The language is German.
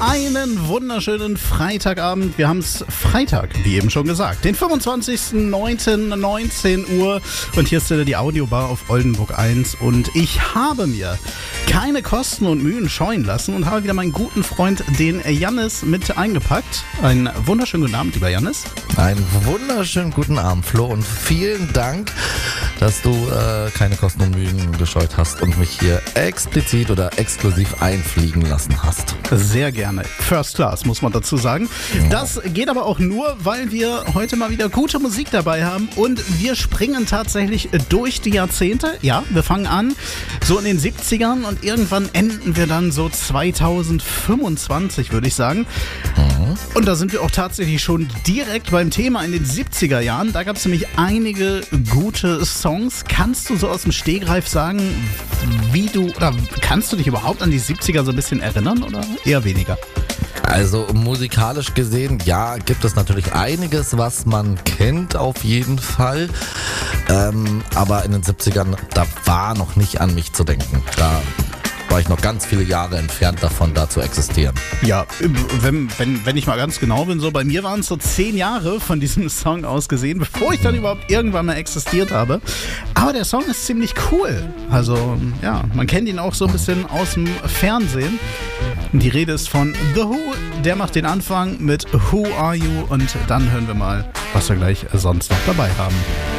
Einen wunderschönen Freitagabend. Wir haben es Freitag, wie eben schon gesagt, den 25.09.19 Uhr. Und hier ist die Audiobar auf Oldenburg 1. Und ich habe mir keine Kosten und Mühen scheuen lassen und habe wieder meinen guten Freund, den Jannis, mit eingepackt. Einen wunderschönen guten Abend, lieber Jannis. Einen wunderschönen guten Abend, Flo. Und vielen Dank, dass du keine Kosten und Mühen gescheut hast und mich hier explizit oder exklusiv einfliegen lassen hast. Sehr gerne. First Class, muss man dazu sagen. Das geht aber auch nur, weil wir heute mal wieder gute Musik dabei haben und wir springen tatsächlich durch die Jahrzehnte. Ja, wir fangen an so in den 70ern und irgendwann enden wir dann so 2025, würde ich sagen. Und da sind wir auch tatsächlich schon direkt beim Thema in den 70er Jahren. Da gab es nämlich einige gute Songs. Kannst du so aus dem Stegreif sagen, kannst du dich überhaupt an die 70er so ein bisschen erinnern oder eher weniger? Also musikalisch gesehen, ja, gibt es natürlich einiges, was man kennt auf jeden Fall. Aber in den 70ern, da war noch nicht an mich zu denken. Da war ich noch ganz viele Jahre entfernt davon, da zu existieren. Ja, wenn ich mal ganz genau bin, so bei mir waren es so 10 Jahre von diesem Song aus gesehen, bevor ich dann überhaupt irgendwann mal existiert habe. Aber der Song ist ziemlich cool. Also, ja, man kennt ihn auch so ein bisschen aus dem Fernsehen. Die Rede ist von The Who, der macht den Anfang mit Who Are You und dann hören wir mal, was wir gleich sonst noch dabei haben.